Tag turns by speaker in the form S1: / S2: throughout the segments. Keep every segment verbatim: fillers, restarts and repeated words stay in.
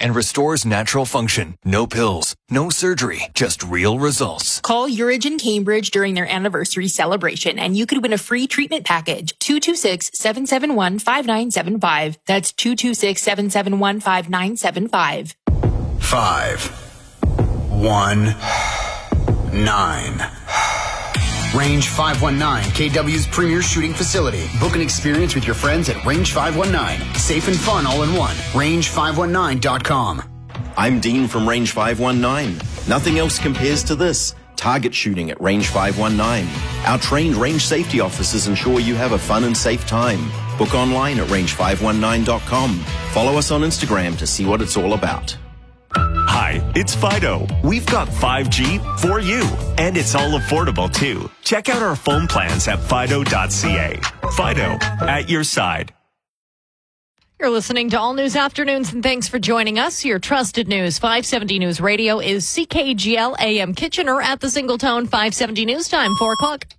S1: and restores natural function. No pills, no surgery, just real results.
S2: Call Urigen Cambridge during their anniversary celebration and you could win a free treatment package. two two six, seven seven one, five nine seven five. That's two two six, seven seven one, five nine seven five.
S3: Five. One. Nine. Range five one nine, K W's premier shooting facility. Book an experience with your friends at Range five one nine. Safe and fun all in one. range five one nine dot com.
S4: I'm Dean from Range five one nine. Nothing else compares to this. Target shooting at Range five one nine. Our trained range safety officers ensure you have a fun and safe time. Book online at range five one nine dot com. Follow us on Instagram to see what it's all about.
S5: Hi, it's Fido. We've got five G for you, and it's all affordable too. Check out our phone plans at fido dot c a. Fido, at your side.
S6: You're listening to All News Afternoons, and thanks for joining us. Your trusted news, five seventy News Radio, is C K G L A M Kitchener at the Singletone. Five seventy News Time, four o'clock.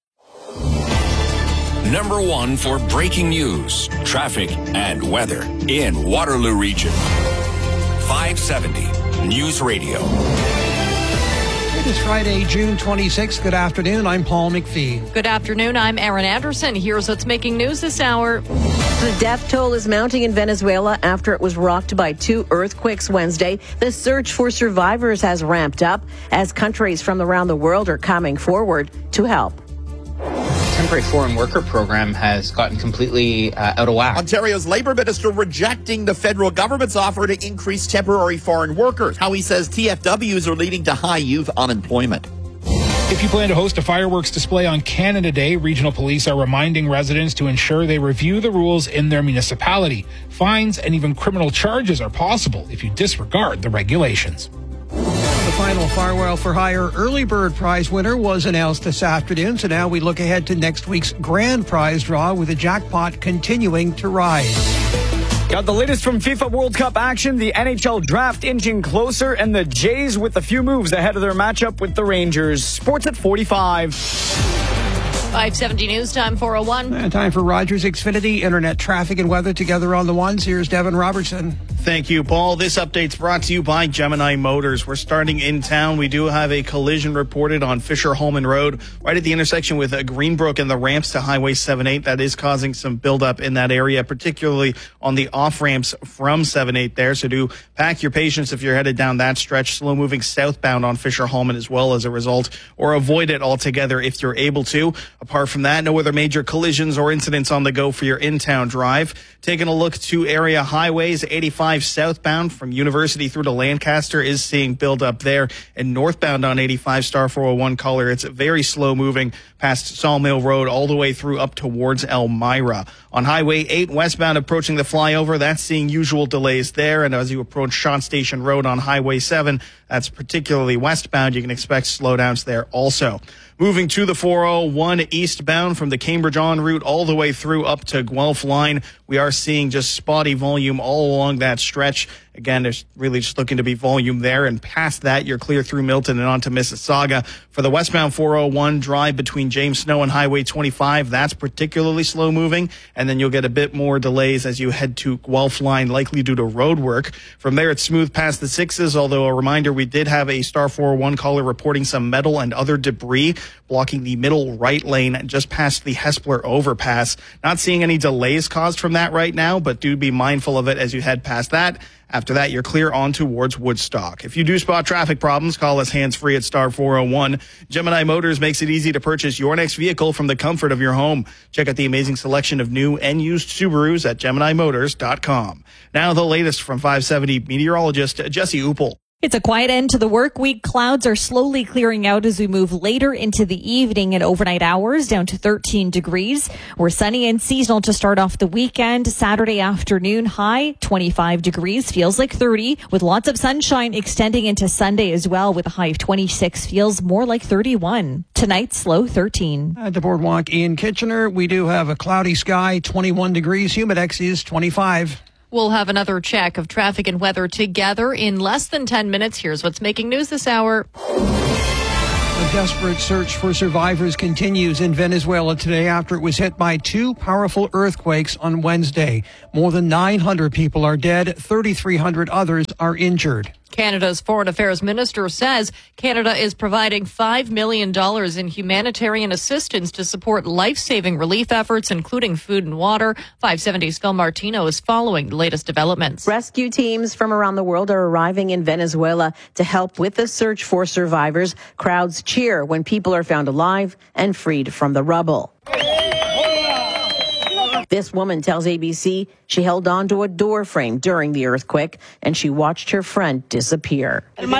S7: Number one for breaking news, traffic, and weather in Waterloo Region. five seventy News Radio.
S8: It is Friday, June twenty-sixth. Good afternoon. I'm Paul McPhee.
S6: Good afternoon. I'm Aaron Anderson. Here's what's making news this hour.
S9: The death toll is mounting in Venezuela after it was rocked by two earthquakes Wednesday. The search for survivors has ramped up as countries from around the world are coming forward to help.
S10: Temporary foreign worker program has gotten completely uh, out of whack.
S11: Ontario's Labour Minister rejecting the federal government's offer to increase temporary foreign workers. How he says T F Ws are leading to high youth unemployment.
S12: If you plan to host a fireworks display on Canada Day, regional police are reminding residents to ensure they review the rules in their municipality. Fines and even criminal charges are possible if you disregard the regulations.
S8: The final Farwell for Hire Early Bird Prize winner was announced this afternoon, so now we look ahead to next week's grand prize draw with the jackpot continuing to rise.
S13: Got the latest from FIFA World Cup action, the N H L draft inching closer, and the Jays with a few moves ahead of their matchup with the Rangers. Sports at forty-five.
S6: five seventy News Time, four oh one.
S8: And time for Rogers Xfinity Internet traffic and weather together on the ones. Here's Devin Robertson.
S14: Thank you, Paul. This update's brought to you by Gemini Motors. We're starting in town. We do have a collision reported on Fisher-Holman Road, right at the intersection with Greenbrook and the ramps to Highway seven eight. That is causing some buildup in that area, particularly on the off-ramps from seven eight there. So do pack your patience if you're headed down that stretch. Slow-moving southbound on Fisher-Holman as well as a result, or avoid it altogether if you're able to. Apart from that, no other major collisions or incidents on the go for your in-town drive. Taking a look to area highways, eighty-five southbound from University through to Lancaster is seeing build up there, and northbound on eighty-five Star four oh one color, it's very slow moving past Sawmill Road all the way through up towards Elmira. On Highway eight westbound approaching the flyover, that's seeing usual delays there, and as you approach Shot Station Road on Highway seven, that's particularly westbound, you can expect slowdowns there also. Moving to the four oh one eastbound from the Cambridge en route all the way through up to Guelph line, we are seeing just spotty volume all along that stretch. Again, there's really just looking to be volume there, and past that, you're clear through Milton and on to Mississauga. For the westbound four oh one drive between James Snow and Highway twenty-five, that's particularly slow moving, and then you'll get a bit more delays as you head to Guelph line, likely due to road work. From there, it's smooth past the sixes, although a reminder, we did have a Star four oh one caller reporting some metal and other debris blocking the middle right lane just past the Hespeler overpass. Not seeing any delays caused from that right now, but do be mindful of it as you head past that. After that, you're clear on towards Woodstock. If you do spot traffic problems, call us hands-free at Star four oh one. Gemini Motors makes it easy to purchase your next vehicle from the comfort of your home. Check out the amazing selection of new and used Subarus at Gemini Motors dot com. Now the latest from five seventy meteorologist Jesse Uppel.
S15: It's a quiet end to the work week. Clouds are slowly clearing out as we move later into the evening and overnight hours down to thirteen degrees. We're sunny and seasonal to start off the weekend. Saturday afternoon high, twenty-five degrees, feels like thirty, with lots of sunshine extending into Sunday as well with a high of twenty-six, feels more like thirty-one. Tonight's low thirteen.
S8: At the Boardwalk in Kitchener, we do have a cloudy sky, twenty-one degrees, humidex is twenty-five.
S6: We'll have another check of traffic and weather together in less than ten minutes. Here's what's making news this hour.
S8: A desperate search for survivors continues in Venezuela today after it was hit by two powerful earthquakes on Wednesday. More than nine hundred people are dead, thirty-three hundred others are injured.
S6: Canada's Foreign Affairs Minister says Canada is providing five million dollars in humanitarian assistance to support life-saving relief efforts, including food and water. five seventy's Phil Martino is following the latest developments.
S9: Rescue teams from around the world are arriving in Venezuela to help with the search for survivors. Crowds cheer when people are found alive and freed from the rubble. This woman tells A B C she held on to a door frame during the earthquake and she watched her friend disappear.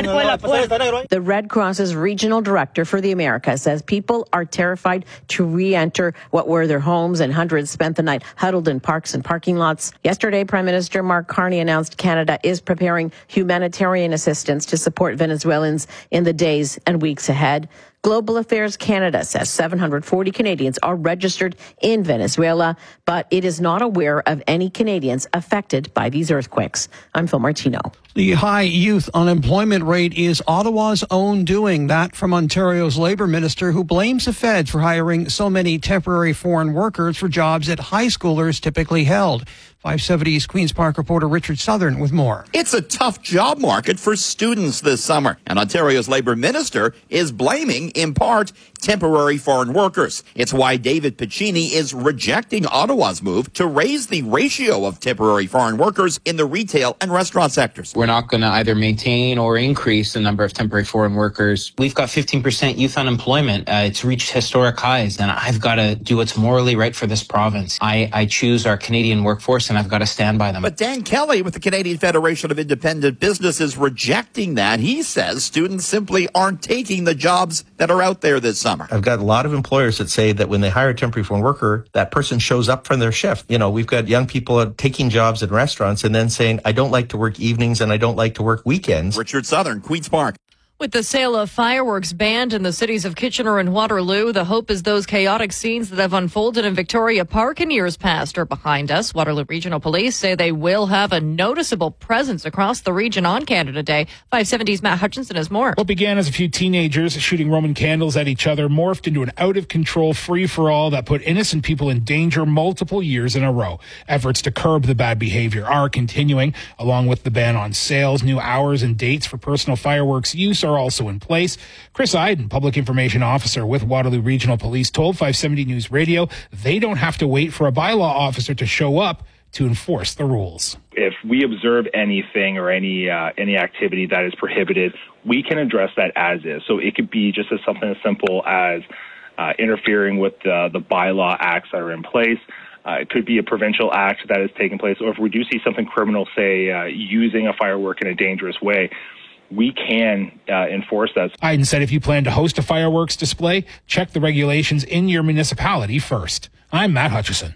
S9: The Red Cross's regional director for the Americas says people are terrified to re-enter what were their homes, and hundreds spent the night huddled in parks and parking lots. Yesterday, Prime Minister Mark Carney announced Canada is preparing humanitarian assistance to support Venezuelans in the days and weeks ahead. Global Affairs Canada says seven hundred forty Canadians are registered in Venezuela, but it is not aware of any Canadians affected by these earthquakes. I'm Phil Martino.
S8: The high youth unemployment rate is Ottawa's own doing. That from Ontario's Labour Minister, who blames the feds for hiring so many temporary foreign workers for jobs that high schoolers typically held. five seventy's Queen's Park reporter Richard Southern with more.
S11: It's a tough job market for students this summer, and Ontario's Labour Minister is blaming, in part, temporary foreign workers. It's why David Piccini is rejecting Ottawa's move to raise the ratio of temporary foreign workers in the retail and restaurant sectors.
S10: We're not going to either maintain or increase the number of temporary foreign workers. We've got fifteen percent youth unemployment. Uh, it's reached historic highs, and I've got to do what's morally right for this province. I, I choose our Canadian workforce, and I've got to stand by them.
S11: But Dan Kelly with the Canadian Federation of Independent Business is rejecting that. He says students simply aren't taking the jobs that are out there this summer.
S16: I've got a lot of employers that say that when they hire a temporary foreign worker, that person shows up for their shift. You know, we've got young people taking jobs in restaurants and then saying, I don't like to work evenings and I don't like to work weekends.
S11: Richard Southern, Queen's Park.
S6: With the sale of fireworks banned in the cities of Kitchener and Waterloo, the hope is those chaotic scenes that have unfolded in Victoria Park in years past are behind us. Waterloo Regional Police say they will have a noticeable presence across the region on Canada Day. five seventy's Matt Hutchinson has more.
S12: What began as a few teenagers shooting Roman candles at each other morphed into an out-of-control free-for-all that put innocent people in danger multiple years in a row. Efforts to curb the bad behavior are continuing, along with the ban on sales. New hours and dates for personal fireworks use are also in place. Chris Iden, Public Information Officer with Waterloo Regional Police, told five seventy News Radio they don't have to wait for a bylaw officer to show up to enforce the rules.
S17: If we observe anything or any uh, any activity that is prohibited, we can address that as is. So it could be just as something as simple as uh, interfering with the, the bylaw acts that are in place. Uh, it could be a provincial act that is taking place, or if we do see something criminal, say uh, using a firework in a dangerous way, we can uh, enforce that.
S12: Iden said if you plan to host a fireworks display, check the regulations in your municipality first. I'm Matt Hutchison.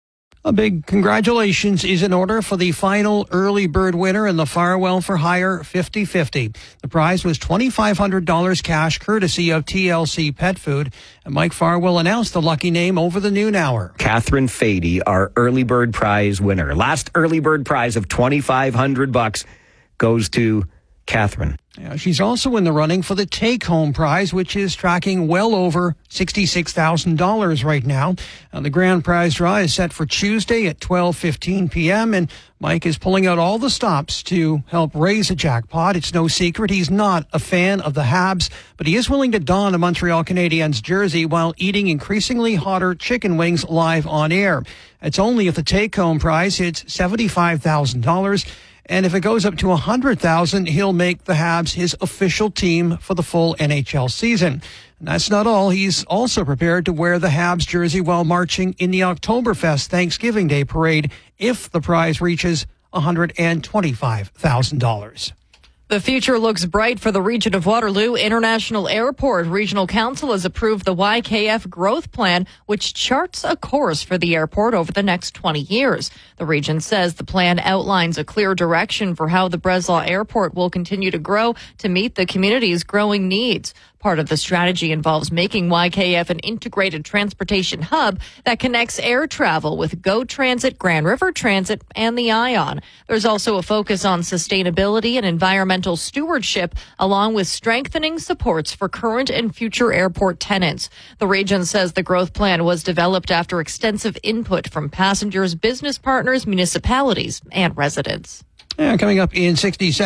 S8: A big congratulations is in order for the final early bird winner in the Farwell for Hire fifty fifty. The prize was twenty-five hundred dollars cash courtesy of T L C Pet Food. And Mike Farwell announced the lucky name over the noon hour.
S18: Catherine Fady, our early bird prize winner. Last early bird prize of twenty-five hundred bucks goes to Catherine.
S8: Yeah, she's also in the running for the take-home prize, which is tracking well over sixty-six thousand dollars right now. Uh, the grand prize draw is set for Tuesday at twelve fifteen p.m., and Mike is pulling out all the stops to help raise a jackpot. It's no secret he's not a fan of the Habs, but he is willing to don a Montreal Canadiens jersey while eating increasingly hotter chicken wings live on air. It's only if the take-home prize hits seventy-five thousand dollars. And if it goes up to one hundred thousand dollars, he'll make the Habs his official team for the full N H L season. And that's not all. He's also prepared to wear the Habs jersey while marching in the Oktoberfest Thanksgiving Day parade if the prize reaches one hundred twenty-five thousand dollars.
S6: The future looks bright for the region of Waterloo International Airport. Regional Council has approved the Y K F growth plan, which charts a course for the airport over the next twenty years. The region says the plan outlines a clear direction for how the Breslau Airport will continue to grow to meet the community's growing needs. Part of the strategy involves making Y K F an integrated transportation hub that connects air travel with GO Transit, Grand River Transit, and the ION. There's also a focus on sustainability and environmental stewardship, along with strengthening supports for current and future airport tenants. The region says the growth plan was developed after extensive input from passengers, business partners, municipalities, and residents.
S8: Yeah, coming up in sixty seconds.